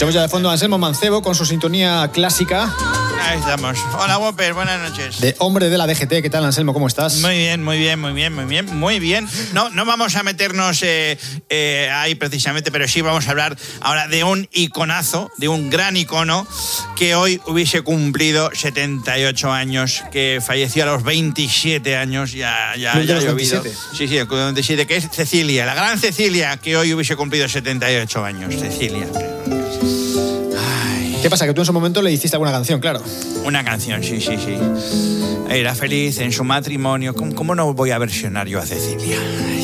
Escuchamos ya de fondo a Anselmo Mancebo con su sintonía clásica. Ahí estamos. Hola, Whopper, buenas noches. De hombre de la DGT. ¿Qué tal, Anselmo? ¿Cómo estás? Muy bien. No vamos a meternos ahí precisamente, pero sí vamos a hablar ahora de un iconazo, de un gran icono que hoy hubiese cumplido 78 años, que falleció a los 27 años, ya ha llovido. 27. Sí, el 27, que es Cecilia, la gran Cecilia, que hoy hubiese cumplido 78 años. Cecilia. ¿Qué pasa? Que tú en su momento le hiciste alguna canción, claro. Una canción, sí. Era feliz en su matrimonio. ¿Cómo no voy a versionar yo a Cecilia?